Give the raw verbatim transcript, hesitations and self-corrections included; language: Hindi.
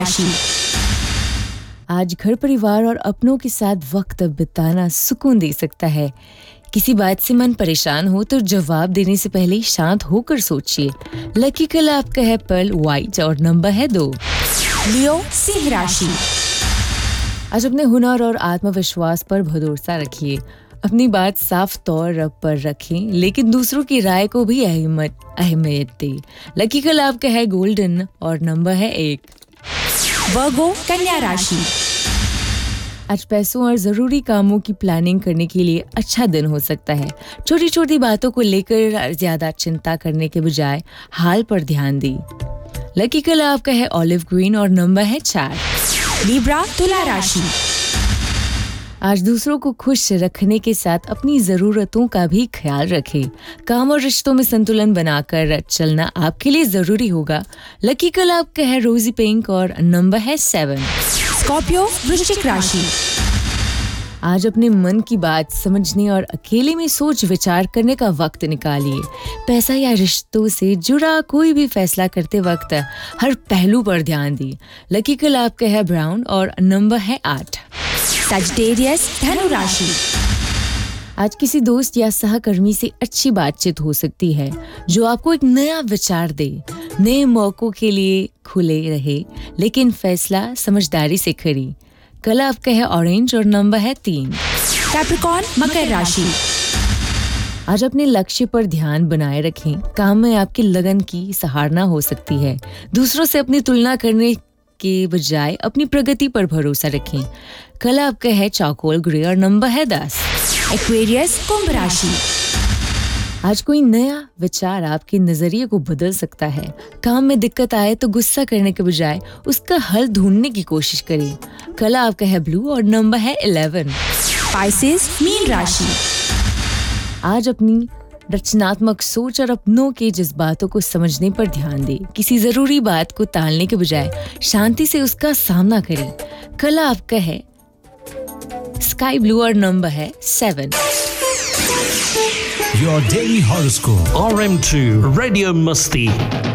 आज घर परिवार और अपनों के साथ वक्त बिताना सुकून दे सकता है। किसी बात से मन परेशान हो तो जवाब देने से पहले शांत होकर सोचिए। लकी कलर आपका है पर्ल व्हाइट और नंबर है दो। लियो सिंह राशि। आज अपने हुनर और आत्मविश्वास पर भरोसा रखिए। अपनी बात साफ तौर पर रखें, लेकिन दूसरों की राय को भी अहमियत अहमियत दें। लकी कलर आपका है गोल्डन और नंबर है एक। वर्गो कन्या राशि। आज पैसों और जरूरी कामों की प्लानिंग करने के लिए अच्छा दिन हो सकता है। छोटी छोटी बातों को लेकर ज्यादा चिंता करने के बजाय हाल पर ध्यान दें। लकी कलर आपका है ऑलिव ग्रीन और नंबर है चार। लिब्रा तुला राशि। आज दूसरों को खुश रखने के साथ अपनी जरूरतों का भी ख्याल रखें। काम और रिश्तों में संतुलन बनाकर चलना आपके लिए जरूरी होगा। लकी कलर आपका है रोजी पिंक और नंबर है सेवन। स्कॉर्पियो वृश्चिक राशि। आज अपने मन की बात समझने और अकेले में सोच विचार करने का वक्त निकालिए। पैसा या रिश्तों से जुड़ा कोई भी फैसला करते वक्त हर पहलू पर ध्यान दें। लकी कलर आपका है ब्राउन और नंबर है आठ। सजिटेरियस धनु राशि। आज किसी दोस्त या सहकर्मी से अच्छी बातचीत हो सकती है जो आपको एक नया विचार दे। नए मौकों के लिए खुले रहे, लेकिन फैसला समझदारी से करें। कलर आपका है ऑरेंज और नंबर है तीन। कैप्रिकॉर्न मकर राशि। आज अपने लक्ष्य पर ध्यान बनाए रखें। काम में आपकी लगन की सराहना हो सकती है। दूसरों से अपनी तुलना करने के बजाय अपनी प्रगति पर भरोसा रखें। कलर आपका है चारकोल ग्रे और नंबर है दस। एक्वेरियस कुंभ राशि। आज कोई नया विचार आपके नजरिए को बदल सकता है। काम में दिक्कत आए तो गुस्सा करने के बजाय उसका हल ढूंढने की कोशिश करें। कलर आपका है ब्लू और नंबर है इलेवन। पाइसेस मीन राशि। आज अपनी रचनात्मक सोच और अपनों के जज्बातों को समझने पर ध्यान दें। किसी जरूरी बात को टालने के बजाय शांति से उसका सामना करें। कलर आपका है स्काई ब्लू और नंबर है seven. Your daily horoscope. R M two Radio Musti.